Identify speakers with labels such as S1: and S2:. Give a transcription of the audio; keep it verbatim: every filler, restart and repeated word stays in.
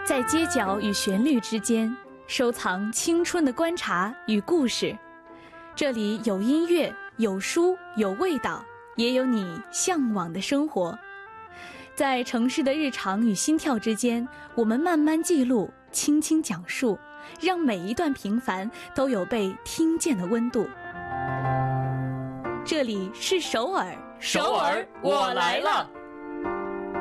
S1: 在街角与旋律之间，收藏青春的观察与故事。这里有音乐，有书，有味道，也有你向往的生活。在城市的日常与心跳之间，我们慢慢记录，轻轻讲述，让每一段平凡都有被听见的温度。这里是首尔，
S2: 首尔，我来了。